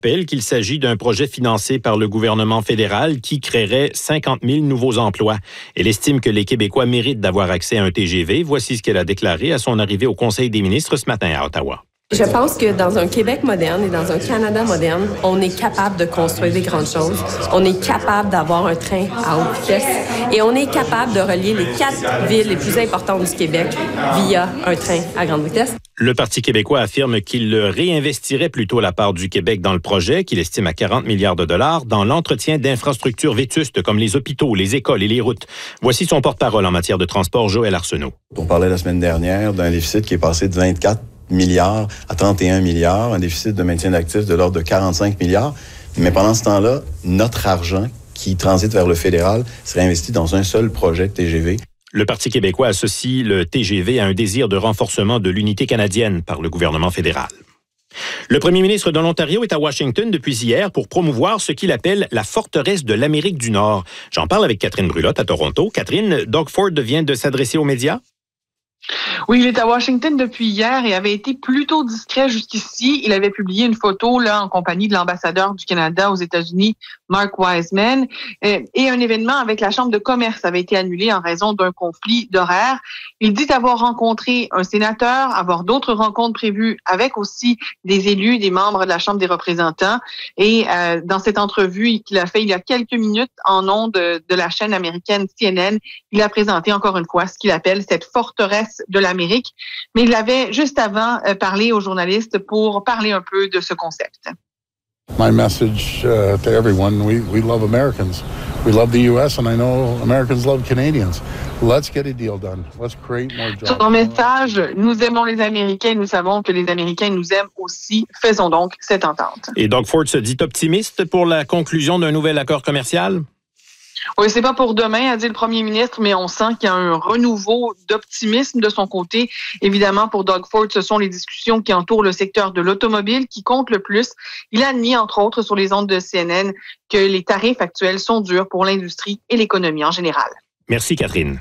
rappelle qu'il s'agit d'un projet financé par le gouvernement fédéral qui créerait 50 000 nouveaux emplois. Elle estime que les Québécois méritent d'avoir accès à un TGV. Voici ce qu'elle a déclaré à son arrivée au Conseil des ministres ce matin à Ottawa. Je pense que dans un Québec moderne et dans un Canada moderne, on est capable de construire des grandes choses. On est capable d'avoir un train à haute vitesse et on est capable de relier les 4 villes les plus importantes du Québec via un train à grande vitesse. Le Parti québécois affirme qu'il réinvestirait plutôt la part du Québec dans le projet, qu'il estime à 40 milliards de dollars, dans l'entretien d'infrastructures vétustes comme les hôpitaux, les écoles et les routes. Voici son porte-parole en matière de transport, Joël Arsenault. On parlait la semaine dernière d'un déficit qui est passé de 24 milliards à 31 milliards, un déficit de maintien d'actifs de l'ordre de 45 milliards. Mais pendant ce temps-là, notre argent qui transite vers le fédéral serait investi dans un seul projet de TGV. Le Parti québécois associe le TGV à un désir de renforcement de l'unité canadienne par le gouvernement fédéral. Le premier ministre de l'Ontario est à Washington depuis hier pour promouvoir ce qu'il appelle la forteresse de l'Amérique du Nord. J'en parle avec Catherine Brulotte à Toronto. Catherine, Doug Ford vient de s'adresser aux médias. Oui, il est à Washington depuis hier et avait été plutôt discret jusqu'ici. Il avait publié une photo là en compagnie de l'ambassadeur du Canada aux États-Unis, Mark Wiseman, et un événement avec la Chambre de commerce avait été annulé en raison d'un conflit d'horaire. Il dit avoir rencontré un sénateur, avoir d'autres rencontres prévues avec aussi des élus, des membres de la Chambre des représentants. Et dans cette entrevue qu'il a fait il y a quelques minutes en ondes de la chaîne américaine CNN, il a présenté encore une fois ce qu'il appelle cette forteresse de l'Amérique. Mais il avait juste avant parlé aux journalistes pour parler un peu de ce concept. My message to everyone, we love Americans. We love the US and I know Americans love Canadians. Let's get a deal done. Let's create more jobs. Son message, nous aimons les Américains et nous savons que les Américains nous aiment aussi. Faisons donc cette entente. Et Doug Ford se dit optimiste pour la conclusion d'un nouvel accord commercial? Oui, c'est pas pour demain, a dit le premier ministre, mais on sent qu'il y a un renouveau d'optimisme de son côté. Évidemment, pour Doug Ford, ce sont les discussions qui entourent le secteur de l'automobile qui comptent le plus. Il a admis, entre autres, sur les ondes de CNN, que les tarifs actuels sont durs pour l'industrie et l'économie en général. Merci, Catherine.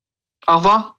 Au revoir.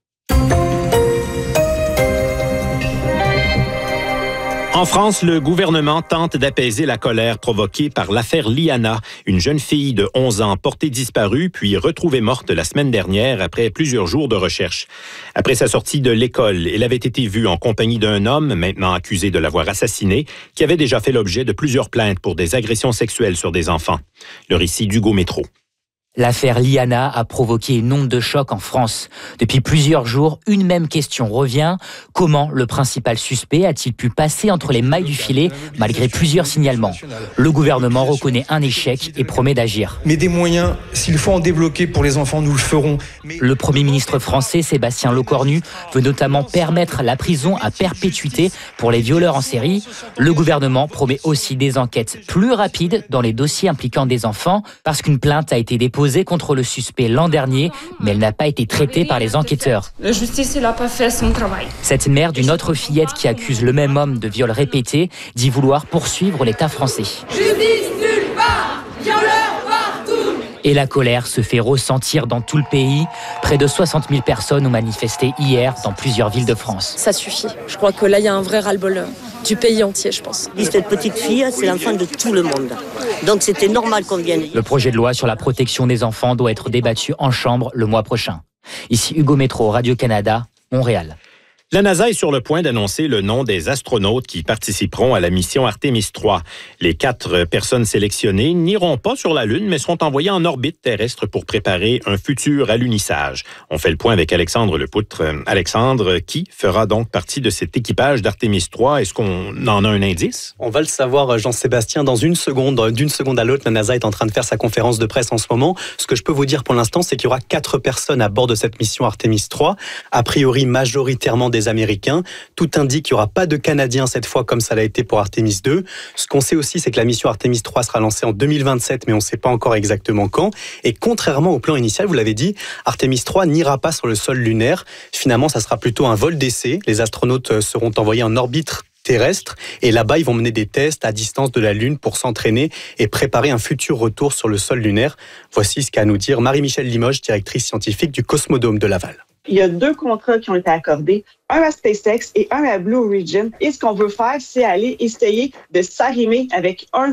En France, le gouvernement tente d'apaiser la colère provoquée par l'affaire Liana, une jeune fille de 11 ans portée disparue puis retrouvée morte la semaine dernière après plusieurs jours de recherche. Après sa sortie de l'école, elle avait été vue en compagnie d'un homme, maintenant accusé de l'avoir assassinée, qui avait déjà fait l'objet de plusieurs plaintes pour des agressions sexuelles sur des enfants. Le récit d'Hugo Métro. L'affaire Liana a provoqué une onde de choc en France. Depuis plusieurs jours, une même question revient. Comment le principal suspect a-t-il pu passer entre les mailles du filet malgré plusieurs signalements? Le gouvernement reconnaît un échec et promet d'agir. Mais des moyens, s'il faut en débloquer pour les enfants, nous le ferons. Le Premier ministre français, Sébastien Lecornu, veut notamment permettre la prison à perpétuité pour les violeurs en série. Le gouvernement promet aussi des enquêtes plus rapides dans les dossiers impliquant des enfants parce qu'une plainte a été déposée contre le suspect l'an dernier, mais elle n'a pas été traitée par les enquêteurs. La justice n'a pas fait son travail. Cette mère d'une autre fillette qui accuse le même homme de viol répété dit vouloir poursuivre l'État français. Justice nulle part, violeur partout. Et la colère se fait ressentir dans tout le pays. Près de 60 000 personnes ont manifesté hier dans plusieurs villes de France. Ça suffit. Je crois que là, il y a un vrai ras-le-bol du pays entier, je pense. Cette petite fille, c'est l'enfant de tout le monde. Donc c'était normal qu'on vienne. Le projet de loi sur la protection des enfants doit être débattu en Chambre le mois prochain. Ici Hugo Métro, Radio-Canada, Montréal. La NASA est sur le point d'annoncer le nom des astronautes qui participeront à la mission Artemis 3. Les 4 personnes sélectionnées n'iront pas sur la Lune, mais seront envoyées en orbite terrestre pour préparer un futur alunissage. On fait le point avec Alexandre Lepoutre. Alexandre, qui fera donc partie de cet équipage d'Artemis 3? Est-ce qu'on en a un indice? On va le savoir, Jean-Sébastien, dans une seconde. D'une seconde à l'autre, la NASA est en train de faire sa conférence de presse en ce moment. Ce que je peux vous dire pour l'instant, c'est qu'il y aura 4 personnes à bord de cette mission Artemis 3, a priori majoritairement des Américains. Tout indique qu'il n'y aura pas de Canadiens cette fois comme ça l'a été pour Artemis 2. Ce qu'on sait aussi, c'est que la mission Artemis 3 sera lancée en 2027, mais on ne sait pas encore exactement quand. Et contrairement au plan initial, vous l'avez dit, Artemis 3 n'ira pas sur le sol lunaire. Finalement, ça sera plutôt un vol d'essai. Les astronautes seront envoyés en orbite terrestre et là-bas, ils vont mener des tests à distance de la Lune pour s'entraîner et préparer un futur retour sur le sol lunaire. Voici ce qu'a à nous dire Marie-Michèle Limoges, directrice scientifique du Cosmodome de Laval. Il y a 2 contrats qui ont été accordés, un à SpaceX et un à Blue Origin. Et ce qu'on veut faire, c'est aller essayer de s'arrimer avec un